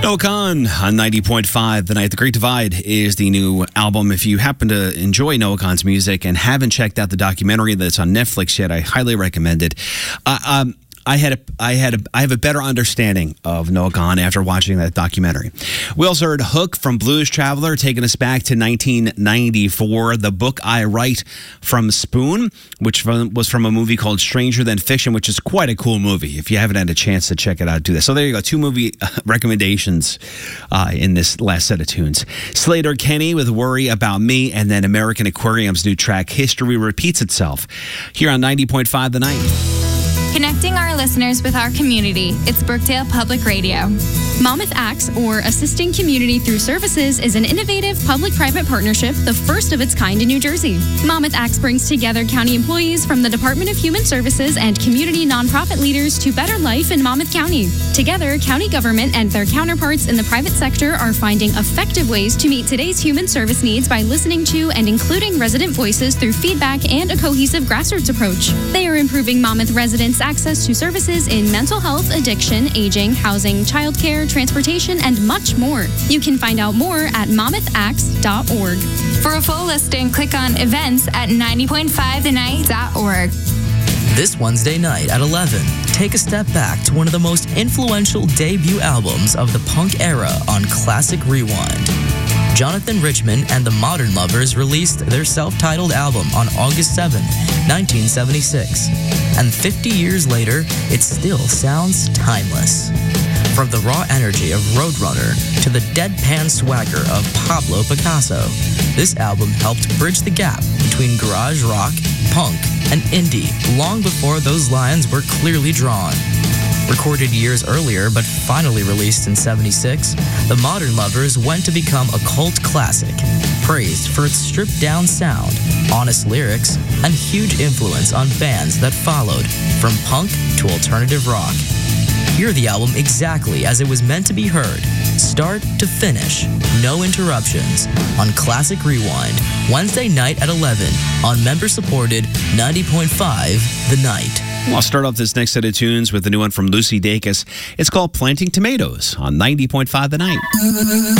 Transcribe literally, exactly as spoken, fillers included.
Noah Kahan on ninety point five The Night. The Great Divide is the new album. If you happen to enjoy Noah Kahan's music and haven't checked out the documentary that's on Netflix yet, I highly recommend it. Uh, um, I had a, I had a, I have a better understanding of Noah Kahan after watching that documentary. We also heard Hook from Blues Traveler, taking us back to nineteen ninety-four. The Book I Write from Spoon, which was from a movie called Stranger Than Fiction, which is quite a cool movie. If you haven't had a chance to check it out, do that. So there you go, two movie recommendations uh, in this last set of tunes. Slater Kenny with Worry About Me, and then American Aquarium's new track, History Repeats Itself, here on ninety point five The Night. Connecting our listeners with our community, it's Brookdale Public Radio. Monmouth Acts, or Assisting Community Through Services, is an innovative public-private partnership, the first of its kind in New Jersey. Monmouth Acts brings together county employees from the Department of Human Services and community nonprofit leaders to better life in Monmouth County. Together, county government and their counterparts in the private sector are finding effective ways to meet today's human service needs by listening to and including resident voices through feedback and a cohesive grassroots approach. They are improving Monmouth residents' access to services in mental health, addiction, aging, housing, childcare, transportation, and much more. You can find out more at monmouth acts dot org. For a full listing, click on events at ninety point five the night dot org. This Wednesday night at eleven, take a step back to one of the most influential debut albums of the punk era on Classic Rewind. Jonathan Richman and the Modern Lovers released their self-titled album on August seventh, nineteen seventy-six. And fifty years later, it still sounds timeless. From the raw energy of Roadrunner to the deadpan swagger of Pablo Picasso, this album helped bridge the gap between garage rock, punk, and indie long before those lines were clearly drawn. Recorded years earlier, but finally released in seventy-six, The Modern Lovers went to become a cult classic, praised for its stripped-down sound, honest lyrics, and huge influence on bands that followed, from punk to alternative rock. Hear the album exactly as it was meant to be heard, start to finish, no interruptions, on Classic Rewind, Wednesday night at eleven, on member-supported ninety point five The Night. Well, I'll start off this next set of tunes with the new one from Lucy Dacus. It's called Planting Tomatoes on ninety point five The Night.